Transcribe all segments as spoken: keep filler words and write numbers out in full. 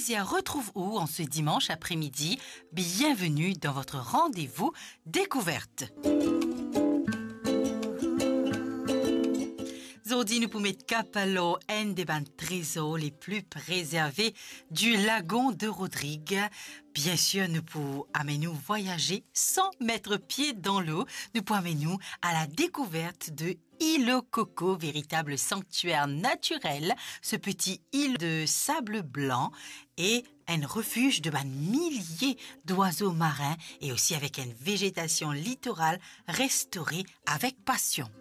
Alizia retrouve où en ce dimanche après-midi? Bienvenue dans votre rendez-vous découverte. Aujourd'hui, nous pouvons mettre cap à l'eau un des trésors les plus préservés du lagon de Rodrigue. Bien sûr, nous pouvons amener nous voyager sans mettre pied dans l'eau. Nous pouvons amener nous à la découverte de Île Coco, véritable sanctuaire naturel. Ce petit île de sable blanc et un refuge de ben, milliers d'oiseaux marins et aussi avec une végétation littorale restaurée avec passion.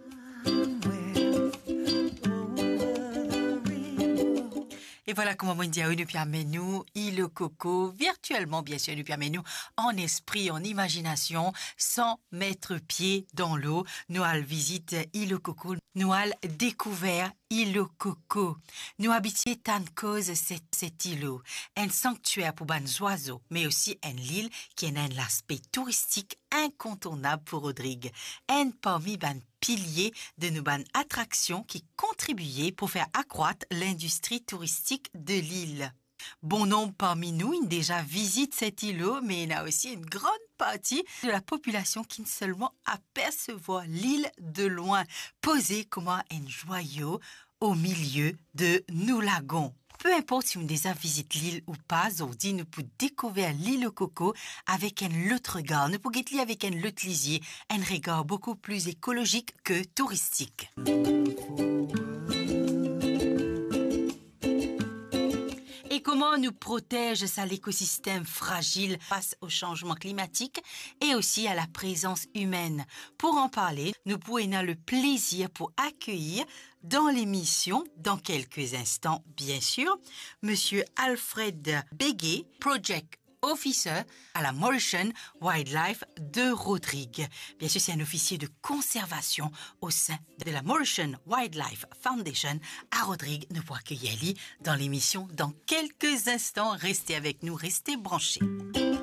Et voilà comment on dit, nous permet nous, Île Coco, virtuellement bien sûr, nous permet nous, en esprit, en imagination, sans mettre pied dans l'eau. Nous allons visiter Île Coco, nous allons découvrir Île Coco. Nous habitons tant de causes cet, cet îlot. Un sanctuaire pour les oiseaux, mais aussi une île qui a un aspect touristique incontournable pour Rodrigue. Un parmi les piliers de nos bonnes attractions qui contribuaient pour faire accroître l'industrie touristique de l'île. Bon nombre parmi nous ont déjà visité cet îlot, mais il y a aussi une grande partie de la population qui ne seulement apercevoir l'île de loin, posée comme un joyau au milieu de nos lagons. Peu importe si on déjà visite l'île ou pas, aujourd'hui nous pouvons découvrir l'île Coco avec un autre regard. Nous pouvons y avec un autre lisier, un regard beaucoup plus écologique que touristique. Et comment nous protège ça l'écosystème fragile face au changement climatique et aussi à la présence humaine. Pour en parler, nous pouvons avoir le plaisir pour accueillir dans l'émission, dans quelques instants bien sûr, Monsieur Alfred Béguet, Project Officer à la Mauritian Wildlife de Rodrigue. Bien sûr, c'est un officier de conservation au sein de la Mauritian Wildlife Foundation à Rodrigue. Nous pourrons accueillir lui dans l'émission dans quelques instants. Restez avec nous, restez branchés.